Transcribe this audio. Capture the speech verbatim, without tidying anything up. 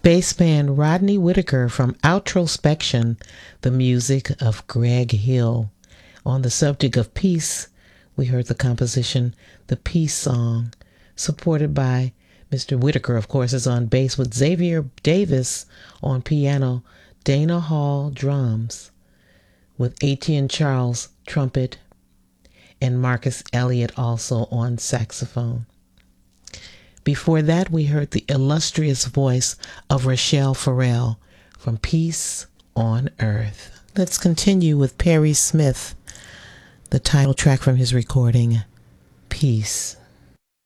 Bass man Rodney Whitaker from Outrospection, the music of Greg Hill. On the subject of peace, we heard the composition The Peace Song, supported by Mister Whitaker, of course, is on bass with Xavier Davis on piano, Dana Hall drums, with Etienne Charles trumpet, and Marcus Elliott also on saxophone. Before that, we heard the illustrious voice of Rachelle Farrell from Peace on Earth. Let's continue with Perry Smith, the title track from his recording, Peace.